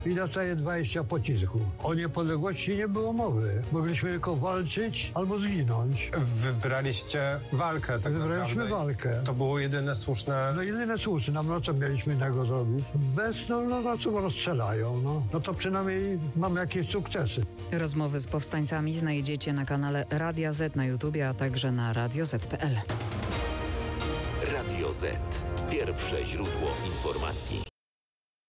i dostaje 20 pocisków. O niepodległości nie było mowy. Mogliśmy tylko walczyć albo zginąć. Wybraliście walkę tak Wybraliśmy naprawdę. walkę. To było jedyne słuszne. No jedyne słuszne, no co mieliśmy innego zrobić? No co rozstrzelają, no to przynajmniej mamy jakieś sukcesy. Rozmowy z powstańcami znajdziecie na kanale Radia Z na YouTubie, a także na radioz.pl. Radio Z. Pierwsze źródło informacji.